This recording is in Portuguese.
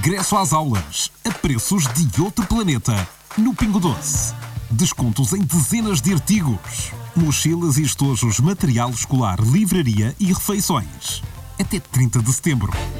regresso às aulas, a preços de outro planeta, no Pingo Doce. Descontos em dezenas de artigos. Mochilas e estojos, material escolar, livraria e refeições. Até 30 de setembro.